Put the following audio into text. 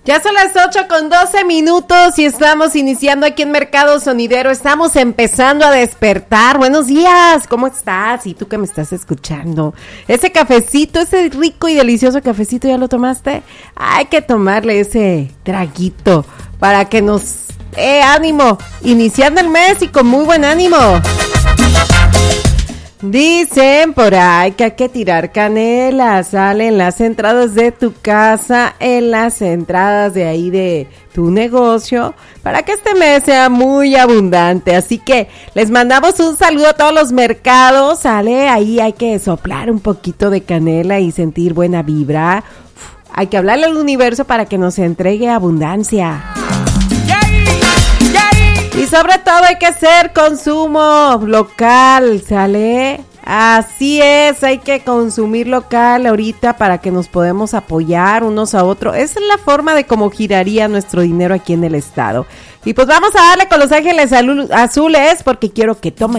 Ya son las 8:12 y estamos iniciando aquí en Mercado Sonidero. Estamos empezando a despertar. Buenos días, ¿cómo estás? Y tú que me estás escuchando. Ese cafecito, ese rico y delicioso cafecito, ¿ya lo tomaste? Hay que tomarle ese traguito para que nos dé ánimo. Iniciando el mes y con muy buen ánimo. Dicen por ahí que hay que tirar canela, sale en las entradas de tu casa, en las entradas de ahí de tu negocio, para que este mes sea muy abundante. Así que les mandamos un saludo a todos los mercados, sale, ahí hay que soplar un poquito de canela y sentir buena vibra. Hay que hablarle al universo para que nos entregue abundancia. Y sobre todo hay que hacer consumo local, ¿sale? Así es, hay que consumir local ahorita para que nos podamos apoyar unos a otros. Esa es la forma de cómo giraría nuestro dinero aquí en el estado. Y pues vamos a darle con Los Ángeles Azules porque quiero que tome